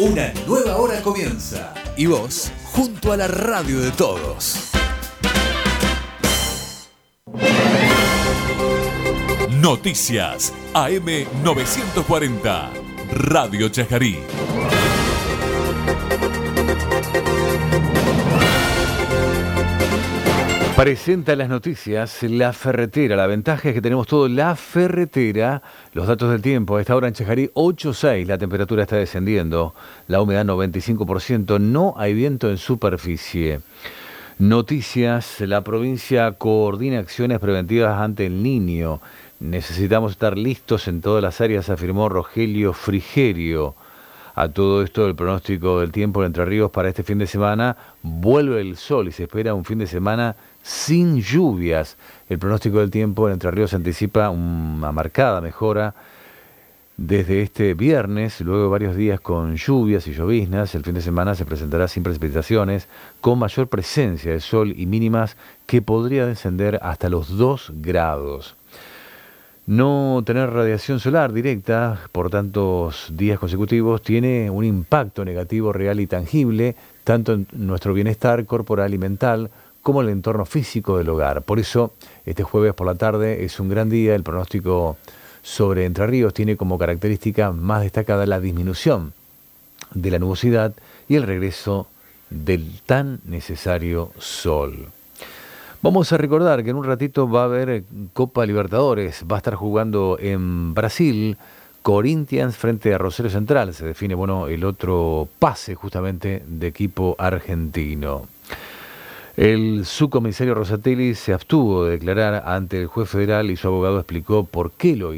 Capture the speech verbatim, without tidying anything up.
Una nueva hora comienza. Y vos, junto a la radio de todos. Noticias A M novecientos cuarenta. Radio Chajarí. Presenta las noticias La Ferretera. La ventaja es que tenemos todo La Ferretera. Los datos del tiempo. A esta hora en Chajarí, ocho seis. La temperatura está descendiendo. La humedad noventa y cinco por ciento. No hay viento en superficie. Noticias. La provincia coordina acciones preventivas ante el Niño. Necesitamos estar listos en todas las áreas, afirmó Rogelio Frigerio. A todo esto, el pronóstico del tiempo en Entre Ríos para este fin de semana: vuelve el sol y se espera un fin de semana sin lluvias. El pronóstico del tiempo en Entre Ríos anticipa una marcada mejora desde este viernes, luego de varios días con lluvias y lloviznas. El fin de semana se presentará sin precipitaciones, con mayor presencia de sol y mínimas que podría descender hasta los dos grados. No tener radiación solar directa por tantos días consecutivos tiene un impacto negativo real y tangible, tanto en nuestro bienestar corporal y mental, como en el entorno físico del hogar. Por eso, este jueves por la tarde es un gran día. El pronóstico sobre Entre Ríos tiene como característica más destacada la disminución de la nubosidad y el regreso del tan necesario sol. Vamos a recordar que en un ratito va a haber Copa Libertadores. Va a estar jugando en Brasil Corinthians frente a Rosario Central. Se define, bueno, el otro pase justamente de equipo argentino. El subcomisario Rosatelli se abstuvo de declarar ante el juez federal y su abogado explicó por qué lo hizo.